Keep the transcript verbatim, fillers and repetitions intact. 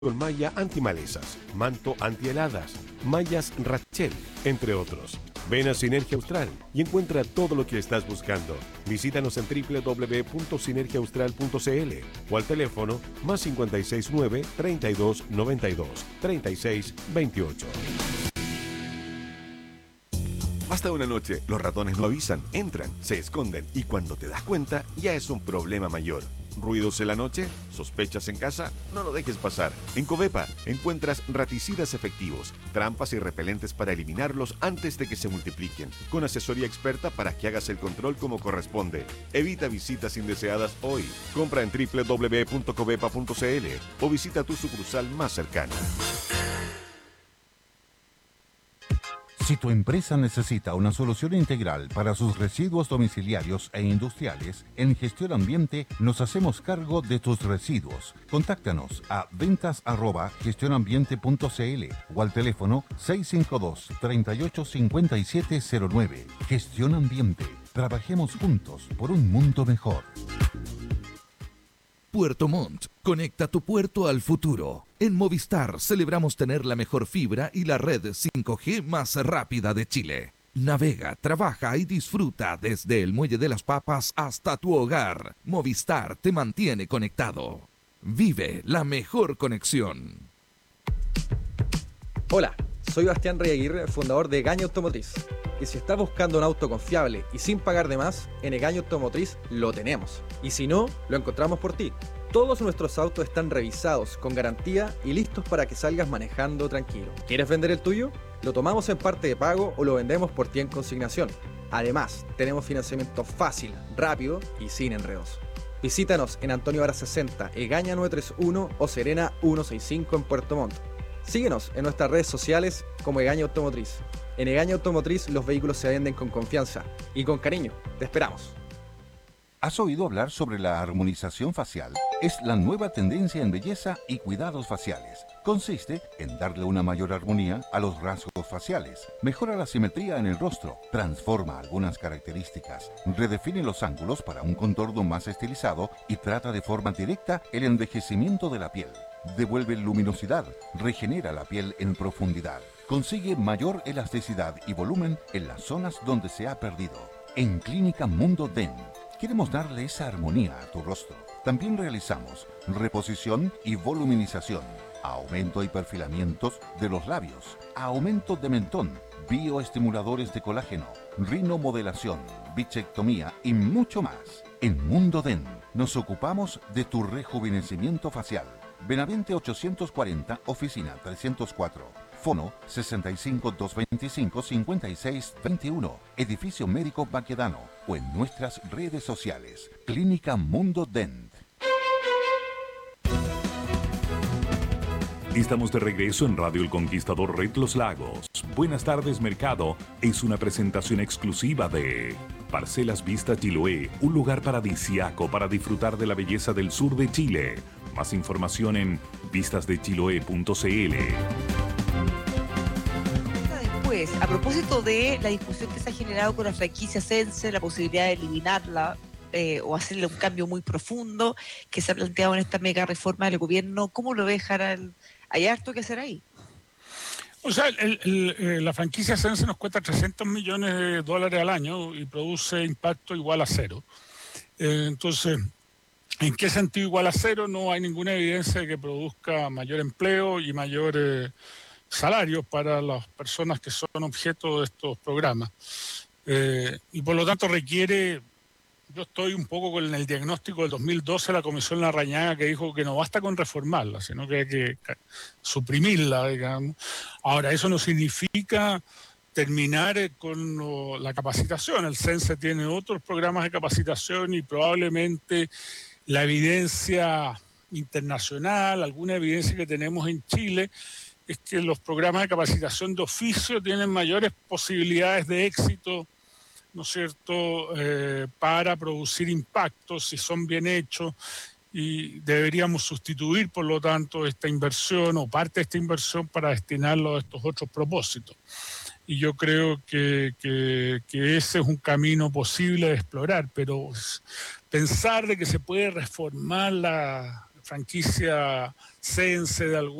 con malla antimalezas, manto antiheladas, mallas Rachel, entre otros. Ven a Sinergia Austral y encuentra todo lo que estás buscando. Visítanos en doble u doble u doble u punto sinergia austral punto c l o al teléfono más cinco seis nueve, treinta y dos, noventa y dos, treinta y seis, veintiocho. Basta una noche, los ratones no avisan, entran, se esconden y cuando te das cuenta ya es un problema mayor. ¿Ruidos en la noche? ¿Sospechas en casa? No lo dejes pasar. En Covepa encuentras raticidas efectivos, trampas y repelentes para eliminarlos antes de que se multipliquen, con asesoría experta para que hagas el control como corresponde. Evita visitas indeseadas hoy. Compra en doble u doble u doble u punto covepa punto c l o visita tu sucursal más cercana. Si tu empresa necesita una solución integral para sus residuos domiciliarios e industriales, en Gestión Ambiente nos hacemos cargo de tus residuos. Contáctanos a ventas arroba gestionambiente punto c l o al teléfono seis cinco dos, tres ocho cinco siete cero nueve. Gestión Ambiente. Trabajemos juntos por un mundo mejor. Puerto Montt, conecta tu puerto al futuro. En Movistar celebramos tener la mejor fibra y la red cinco G más rápida de Chile. Navega, trabaja y disfruta desde el Muelle de las Papas hasta tu hogar. Movistar te mantiene conectado. Vive la mejor conexión. Hola, soy Bastián Reyaguirre, fundador de Egaña Automotriz. Y si estás buscando un auto confiable y sin pagar de más, en Egaña Automotriz lo tenemos. Y si no, lo encontramos por ti. Todos nuestros autos están revisados, con garantía y listos para que salgas manejando tranquilo. ¿Quieres vender el tuyo? Lo tomamos en parte de pago o lo vendemos por ti en consignación. Además, tenemos financiamiento fácil, rápido y sin enredos. Visítanos en Antonio Vara sesenta, Egaña novecientos treinta y uno o Serena ciento sesenta y cinco en Puerto Montt. Síguenos en nuestras redes sociales como Egaña Automotriz. En Egaña Automotriz los vehículos se venden con confianza y con cariño. Te esperamos. ¿Has oído hablar sobre la armonización facial? Es la nueva tendencia en belleza y cuidados faciales. Consiste en darle una mayor armonía a los rasgos faciales, mejora la simetría en el rostro, transforma algunas características, redefine los ángulos para un contorno más estilizado y trata de forma directa el envejecimiento de la piel. Devuelve luminosidad, regenera la piel en profundidad, consigue mayor elasticidad y volumen en las zonas donde se ha perdido. En Clínica Mundo Den, queremos darle esa armonía a tu rostro. También realizamos reposición y voluminización, aumento y perfilamientos de los labios, aumento de mentón, bioestimuladores de colágeno, rinomodelación, bichectomía y mucho más. En Mundo Den nos ocupamos de tu rejuvenecimiento facial. Benavente ochocientos cuarenta, oficina trescientos cuatro. Fono sesenta y cinco, doscientos veinticinco, cincuenta y seis veintiuno. Edificio Médico Baquedano o en nuestras redes sociales. Clínica Mundo Dent. Estamos de regreso en Radio El Conquistador Red Los Lagos. Buenas tardes, mercado. Es una presentación exclusiva de Parcelas Vista Chiloé, un lugar paradisíaco para disfrutar de la belleza del sur de Chile. Más información en vistas de chiloé punto c l. Después, a propósito de la discusión que se ha generado con la franquicia Sense, la posibilidad de eliminarla eh, o hacerle un cambio muy profundo que se ha planteado en esta mega reforma del gobierno, ¿cómo lo ve, Harald? ¿Hay harto que hacer ahí? O sea, el, el, eh, la franquicia Sense nos cuesta trescientos millones de dólares al año y produce impacto igual a cero. Eh, entonces, ¿en qué sentido igual a cero? No hay ninguna evidencia de que produzca mayor empleo y mayores eh, salarios para las personas que son objeto de estos programas. Eh, y por lo tanto requiere, yo estoy un poco con el diagnóstico del dos mil doce de la Comisión Larrañaga, que dijo que no basta con reformarla, sino que hay que suprimirla, digamos. Ahora, eso no significa terminar con lo, la capacitación. El Sense tiene otros programas de capacitación y probablemente la evidencia internacional, alguna evidencia que tenemos en Chile, es que los programas de capacitación de oficio tienen mayores posibilidades de éxito, ¿no es cierto?, eh, para producir impactos si son bien hechos, y deberíamos sustituir, por lo tanto, esta inversión o parte de esta inversión para destinarlo a estos otros propósitos. Y yo creo que, que, que ese es un camino posible de explorar, pero pensar de que se puede reformar la franquicia Sense, de algún